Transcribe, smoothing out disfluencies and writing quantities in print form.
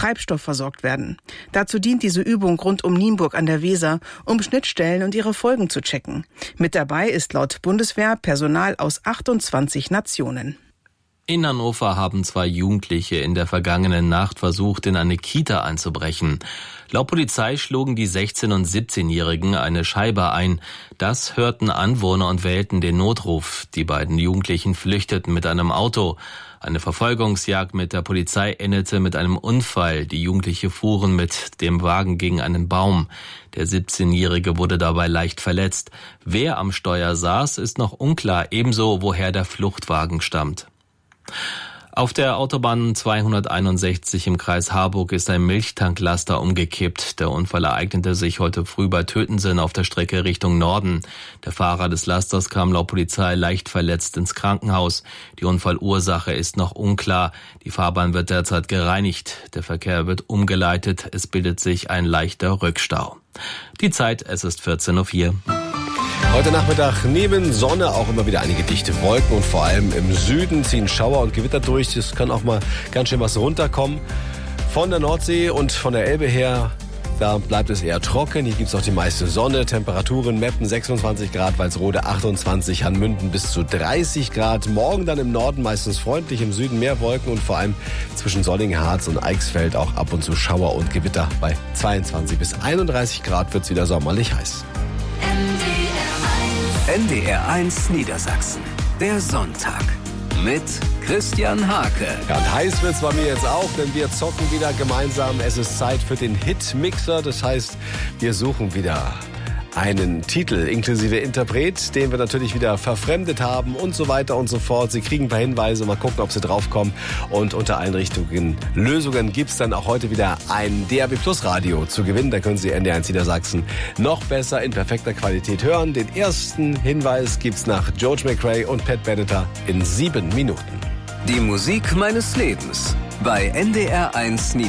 Treibstoff versorgt werden. Dazu dient diese Übung rund um Nienburg an der Weser, um Schnittstellen und ihre Folgen zu checken. Mit dabei ist laut Bundeswehr Personal aus 28 Nationen. In Hannover haben 2 Jugendliche in der vergangenen Nacht versucht, in eine Kita einzubrechen. Laut Polizei schlugen die 16- und 17-Jährigen eine Scheibe ein. Das hörten Anwohner und wählten den Notruf. Die beiden Jugendlichen flüchteten mit einem Auto. Eine Verfolgungsjagd mit der Polizei endete mit einem Unfall. Die Jugendlichen fuhren mit dem Wagen gegen einen Baum. Der 17-Jährige wurde dabei leicht verletzt. Wer am Steuer saß, ist noch unklar, ebenso woher der Fluchtwagen stammt. Auf der Autobahn 261 im Kreis Harburg ist ein Milchtanklaster umgekippt. Der Unfall ereignete sich heute früh bei Tötensen auf der Strecke Richtung Norden. Der Fahrer des Lasters kam laut Polizei leicht verletzt ins Krankenhaus. Die Unfallursache ist noch unklar. Die Fahrbahn wird derzeit gereinigt. Der Verkehr wird umgeleitet. Es bildet sich ein leichter Rückstau. Die Zeit, es ist 14:04 Uhr. Heute Nachmittag neben Sonne auch immer wieder einige dichte Wolken und vor allem im Süden ziehen Schauer und Gewitter durch. Es kann auch mal ganz schön was runterkommen. Von der Nordsee und von der Elbe her, da bleibt es eher trocken. Hier gibt es auch die meiste Sonne. Temperaturen Meppen 26 Grad, Walsrode 28, Hanmünden bis zu 30 Grad. Morgen dann im Norden meistens freundlich, im Süden mehr Wolken und vor allem zwischen Solling, Harz und Eichsfeld auch ab und zu Schauer und Gewitter. Bei 22 bis 31 Grad wird es wieder sommerlich heiß. NDR 1 Niedersachsen. Der Sonntag mit Christian Hake. Ja, und heiß wird's bei mir jetzt auch, denn wir zocken wieder gemeinsam. Es ist Zeit für den Hitmixer. Das heißt, wir suchen wieder einen Titel inklusive Interpret, den wir natürlich wieder verfremdet haben und so weiter und so fort. Sie kriegen ein paar Hinweise, mal gucken, ob sie draufkommen. Und unter Einrichtungen, Lösungen gibt's dann auch heute wieder ein DAB Plus Radio zu gewinnen. Da können Sie NDR 1 Niedersachsen noch besser in perfekter Qualität hören. Den ersten Hinweis gibt's nach George McRae und Pat Benatar in 7 Minuten. Die Musik meines Lebens bei NDR 1 Niedersachsen.